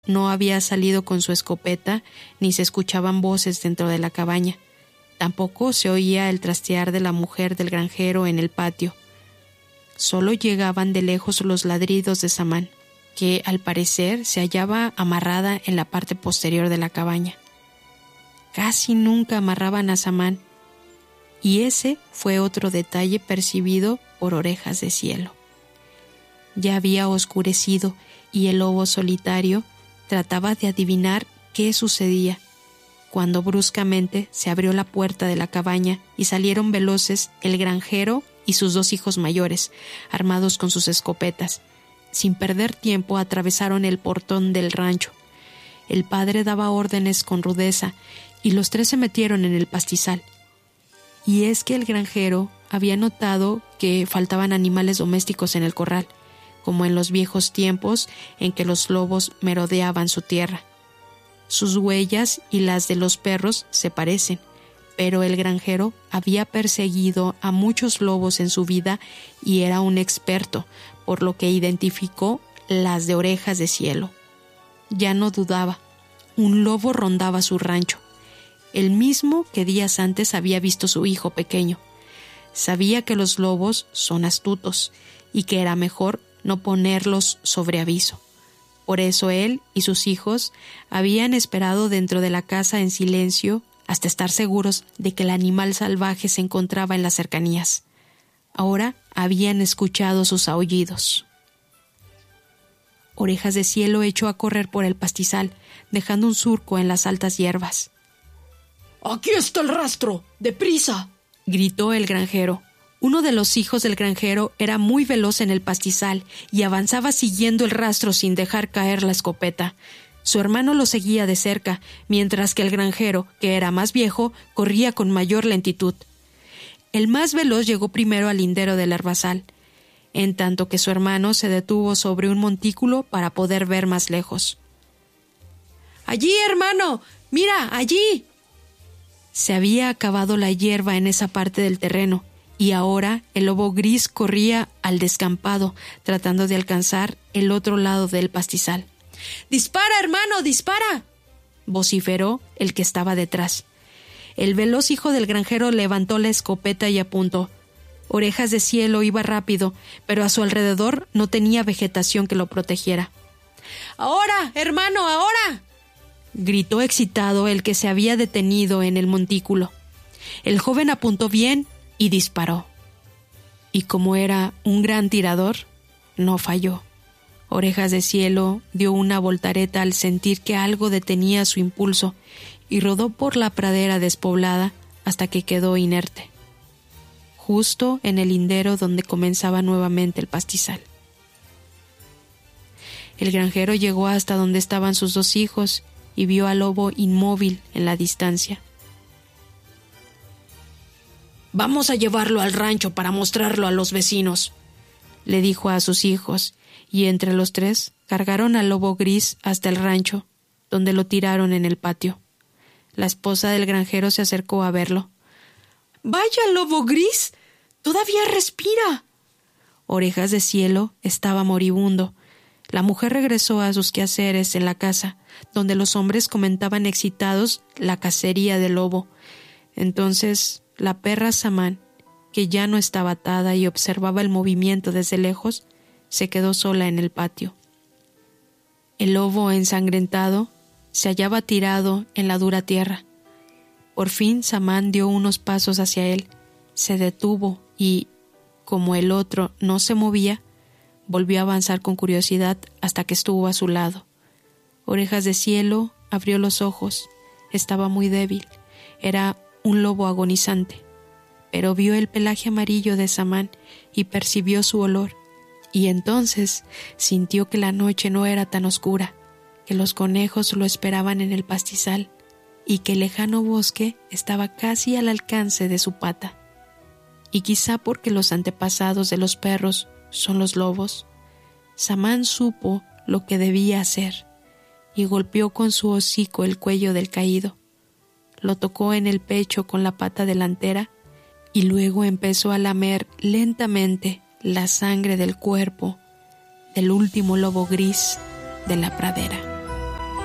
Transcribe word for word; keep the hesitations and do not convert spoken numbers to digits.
no había salido con su escopeta ni se escuchaban voces dentro de la cabaña. Tampoco se oía el trastear de la mujer del granjero en el patio. Solo llegaban de lejos los ladridos de Samán, que al parecer se hallaba amarrada en la parte posterior de la cabaña. Casi nunca amarraban a Samán, y ese fue otro detalle percibido por Orejas de Cielo. Ya había oscurecido y el lobo solitario trataba de adivinar qué sucedía, cuando bruscamente se abrió la puerta de la cabaña y salieron veloces el granjero y sus dos hijos mayores, armados con sus escopetas. Sin perder tiempo atravesaron el portón del rancho. El padre daba órdenes con rudeza y los tres se metieron en el pastizal. Y es que el granjero había notado que faltaban animales domésticos en el corral, como en los viejos tiempos en que los lobos merodeaban su tierra. Sus huellas y las de los perros se parecen, pero el granjero había perseguido a muchos lobos en su vida y era un experto, por lo que identificó las de Orejas de Cielo. Ya no dudaba, un lobo rondaba su rancho, el mismo que días antes había visto su hijo pequeño. Sabía que los lobos son astutos y que era mejor no ponerlos sobre aviso. Por eso él y sus hijos habían esperado dentro de la casa en silencio hasta estar seguros de que el animal salvaje se encontraba en las cercanías. Ahora habían escuchado sus aullidos. Orejas de Cielo echó a correr por el pastizal, dejando un surco en las altas hierbas. ¡Aquí está el rastro! ¡Deprisa!, gritó el granjero. Uno de los hijos del granjero era muy veloz en el pastizal y avanzaba siguiendo el rastro sin dejar caer la escopeta. Su hermano lo seguía de cerca, mientras que el granjero, que era más viejo, corría con mayor lentitud. El más veloz llegó primero al lindero del herbazal, en tanto que su hermano se detuvo sobre un montículo para poder ver más lejos. ¡Allí, hermano! ¡Mira, allí! Se había acabado la hierba en esa parte del terreno, y ahora el lobo gris corría al descampado, tratando de alcanzar el otro lado del pastizal. ¡Dispara, hermano, dispara!, vociferó el que estaba detrás. El veloz hijo del granjero levantó la escopeta y apuntó. Orejas de Cielo iba rápido, pero a su alrededor no tenía vegetación que lo protegiera. ¡Ahora, hermano, ahora!, gritó excitado el que se había detenido en el montículo. El joven apuntó bien y disparó. Y como era un gran tirador, no falló. Orejas de Cielo dio una voltareta al sentir que algo detenía su impulso y rodó por la pradera despoblada hasta que quedó inerte, justo en el lindero donde comenzaba nuevamente el pastizal. El granjero llegó hasta donde estaban sus dos hijos y vio al lobo inmóvil en la distancia. «Vamos a llevarlo al rancho para mostrarlo a los vecinos», le dijo a sus hijos, y entre los tres cargaron al lobo gris hasta el rancho, donde lo tiraron en el patio. La esposa del granjero se acercó a verlo. «¡Vaya, lobo gris! ¡Todavía respira!». Orejas de Cielo estaba moribundo. La mujer regresó a sus quehaceres en la casa, donde los hombres comentaban excitados la cacería del lobo. Entonces la perra Samán, que ya no estaba atada y observaba el movimiento desde lejos, se quedó sola en el patio. El lobo ensangrentado se hallaba tirado en la dura tierra. Por fin Samán dio unos pasos hacia él, se detuvo y, como el otro no se movía, volvió a avanzar con curiosidad hasta que estuvo a su lado. Orejas de Cielo abrió los ojos. Estaba muy débil. Era un lobo agonizante. Pero vio el pelaje amarillo de Samán y percibió su olor. Y entonces sintió que la noche no era tan oscura, que los conejos lo esperaban en el pastizal y que el lejano bosque estaba casi al alcance de su pata. Y quizá porque los antepasados de los perros son los lobos, Samán supo lo que debía hacer y golpeó con su hocico el cuello del caído. Lo tocó en el pecho con la pata delantera y luego empezó a lamer lentamente la sangre del cuerpo del último lobo gris de la pradera.